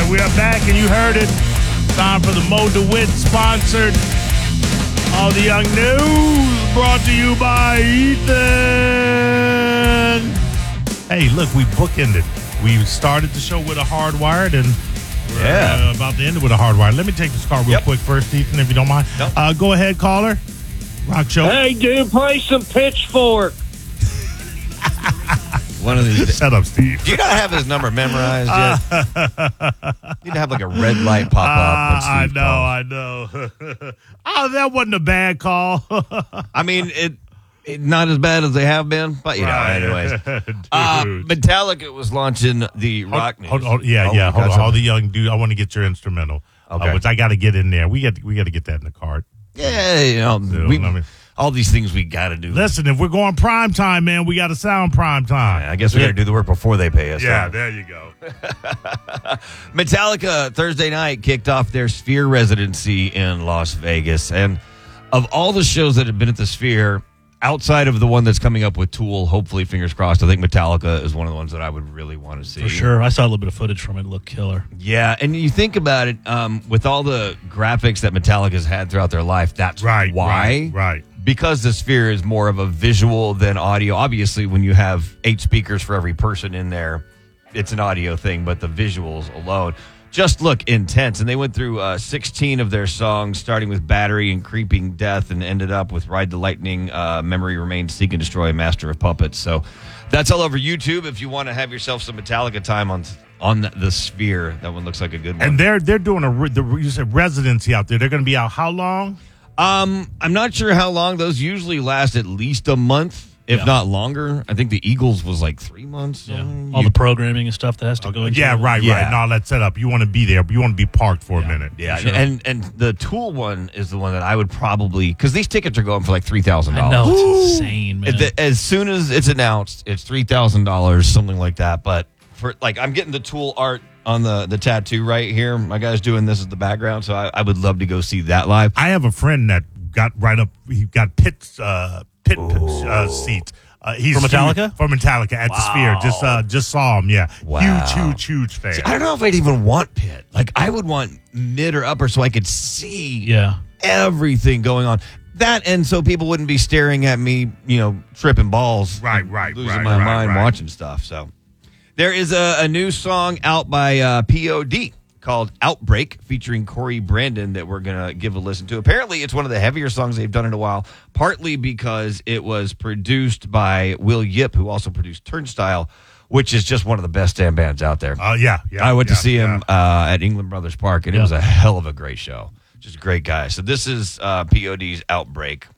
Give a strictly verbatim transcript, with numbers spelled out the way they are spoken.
right, we are back, and you heard it. Time for the Mo DeWitt sponsored All the Young News, brought to you by Ethan. Hey, look, we bookended. We started the show with a Hardwired, and we're yeah. uh, about to end it with a Hardwired. Let me take this call real yep. quick first, Ethan, if you don't mind. Nope. Uh, go ahead, caller. Rock show. Hey, dude, play some Pitchfork. One of these. Shut up, Steve. Do you not have his number memorized yet? You need to have like a red light pop up. Uh, I know, I know. Oh, that wasn't a bad call. I mean, it, it not as bad as they have been, but you right. know, anyways. uh, Metallica was launching the rock news. Hold, hold, yeah, oh, yeah. Hold on, all the young dude. I want to get your instrumental, okay. uh, which I got to get in there. We got we got to get that in the card. Yeah, you know, so, we, I mean, all these things we got to do. Listen, if we're going prime time, man, we got to sound prime time. Yeah, I guess we got to do the work before they pay us. Yeah, huh? there you go. Metallica Thursday night kicked off their Sphere residency in Las Vegas, and of all the shows that have been at the Sphere, outside of the one that's coming up with Tool, hopefully, fingers crossed, I think Metallica is one of the ones that I would really want to see. For sure. I saw a little bit of footage from it. It looked killer. Yeah, and you think about it, um, with all the graphics that Metallica's had throughout their life, that's right, why. Right, right. Because the Sphere is more of a visual than audio. Obviously, when you have eight speakers for every person in there, it's an audio thing, but the visuals alone just look intense. And they went through uh, sixteen of their songs, starting with Battery and Creeping Death, and ended up with Ride the Lightning, uh, Memory Remains, Seek and Destroy, Master of Puppets. So that's all over YouTube if you want to have yourself some Metallica time on on the, the Sphere. That one looks like a good one. And they're they're doing a re- the, you said residency out there. They're going to be out how long? Um, I'm not sure how long. Those usually last at least a month. If yeah. not longer. I think the Eagles was like three months. Yeah. Um, all you, the programming and stuff that has to go into Yeah, it. right, yeah. right. And all that setup. You want to be there. You want to be parked for yeah. a minute. Yeah, sure. and and the Tool one is the one that I would probably, because these tickets are going for like three thousand I dollars. know, it's insane, man. As soon as it's announced, it's three thousand dollars, something like that. But for like, I'm getting the Tool art on the, the tattoo right here. My guy's doing this as the background, so I, I would love to go see that live. I have a friend that got right up. He got pit uh, pit uh, seats. Uh, he's For Metallica? Huge, for Metallica at Wow. the Sphere. Just uh, just saw him. Yeah, Wow. huge, huge, huge fan. See, I don't know if I'd even want pit. Like, I would want mid or upper so I could see Yeah. everything going on. That, and so people wouldn't be staring at me, you know, tripping balls. Right, right, losing right, my right, mind right. watching stuff. So there is a, a new song out by uh, P O D called Outbreak, featuring Corey Brandon, that we're going to give a listen to. Apparently, it's one of the heavier songs they've done in a while, partly because it was produced by Will Yip, who also produced Turnstile, which is just one of the best damn bands out there. Uh, yeah, yeah. I went yeah, to see him yeah. uh, at England Brothers Park, and Yeah. it was a hell of a great show. Just a great guy. So this is uh, P O D's Outbreak.